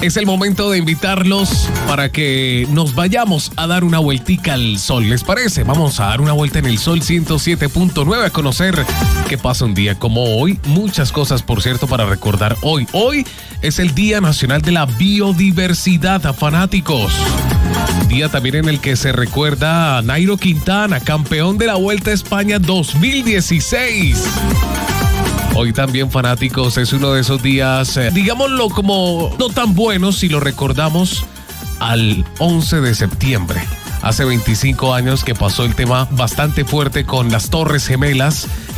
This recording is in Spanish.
Es el momento de invitarlos para que nos vayamos a dar una vueltica al sol. ¿Les parece? Vamos a dar una vuelta en el Sol 107.9 a conocer qué pasa un día como hoy. Muchas cosas, por cierto, para recordar hoy. Hoy es el Día Nacional de la Biodiversidad, fanáticos. Día también en el que se recuerda a Nairo Quintana, campeón de la Vuelta a España 2016. Hoy también, fanáticos, es uno de esos días, digámoslo como no tan buenos si lo recordamos al 11 de septiembre. Hace 25 años que pasó el tema bastante fuerte con las Torres Gemelas.